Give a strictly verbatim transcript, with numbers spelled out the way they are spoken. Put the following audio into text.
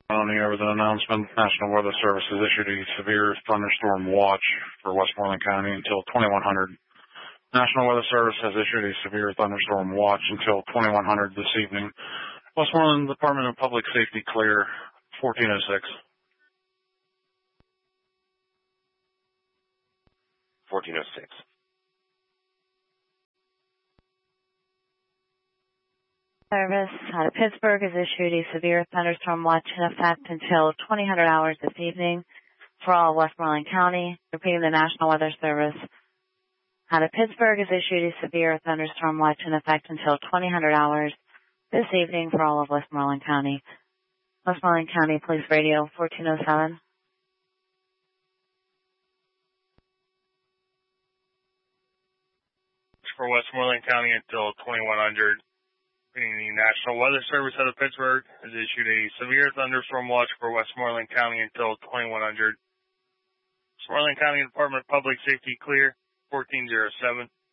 County over the announcement, National Weather Service has issued a severe thunderstorm watch for Westmoreland County until twenty-one hundred. National Weather Service has issued a severe thunderstorm watch until twenty-one hundred this evening. Westmoreland Department of Public Safety clear, fourteen oh six. fourteen oh six. Service out of Pittsburgh has issued a severe thunderstorm watch in effect until twenty hundred hours this evening for all of Westmoreland County. Repeating, the National Weather Service out of Pittsburgh has issued a severe thunderstorm watch in effect until twenty hundred hours this evening for all of Westmoreland County. Westmoreland County Police Radio, fourteen oh seven. For Westmoreland County until twenty-one hundred. The National Weather Service out of Pittsburgh has issued a severe thunderstorm watch for Westmoreland County until twenty-one hundred. Westmoreland County Department of Public Safety clear, fourteen oh seven.